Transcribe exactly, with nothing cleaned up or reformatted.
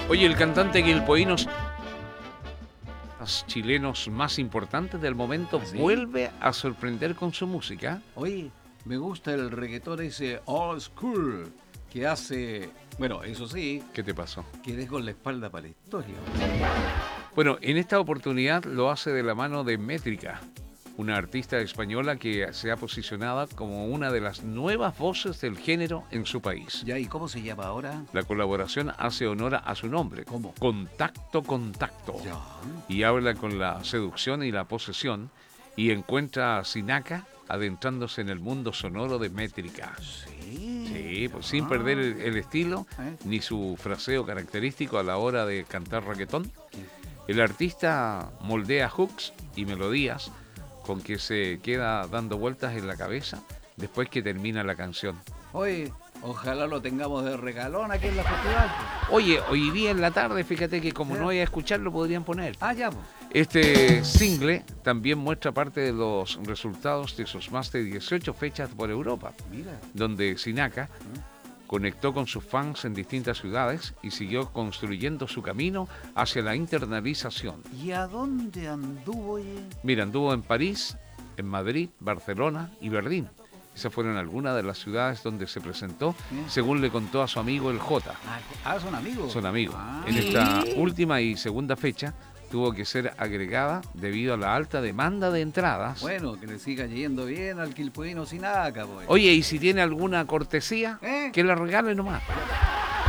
Oye, el cantante guilpoíno, los chilenos más importantes del momento, ¿Ah, sí? vuelve a sorprender con su música. Oye, me gusta el reggaetón ese old school que hace... Bueno, eso sí, ¿Qué te pasó? quedé con la espalda para la historia. Bueno, en esta oportunidad lo hace de la mano de Métrica, una artista española que se ha posicionado como una de las nuevas voces del género en su país. Ya, ¿y cómo se llama ahora? La colaboración hace honor a su nombre. ¿Cómo? Contacto, contacto. Ya. Y habla con la seducción y la posesión y encuentra a Sinaka adentrándose en el mundo sonoro de Métrica. Sí. Sí, pues sin Ah. perder el, el estilo ¿Eh? ni su fraseo característico a la hora de cantar reggaetón. ¿Qué? El artista moldea hooks y melodías con que se queda dando vueltas en la cabeza después que termina la canción. Oye, ojalá lo tengamos de regalón aquí en la festival. Oye, hoy día en la tarde, fíjate que como ¿Ya? no voy a escucharlo, podrían poner. Ah, ya, pues. Este single también muestra parte de los resultados de sus más de dieciocho fechas por Europa, Mira. donde Sinaka conectó con sus fans en distintas ciudades y siguió construyendo su camino hacia la internalización. ¿Y a dónde anduvo, oye? Mira, anduvo en París, en Madrid, Barcelona y Berlín. Esas fueron algunas de las ciudades donde se presentó, Bien. según le contó a su amigo el Jota. Ah, ah, son amigos. Son amigos. Ah. En esta última y segunda fecha tuvo que ser agregada debido a la alta demanda de entradas. Bueno, que le siga yendo bien al quilpuino Sinaka, pues. Oye, y si tiene alguna cortesía, ¿Eh? que la regale nomás.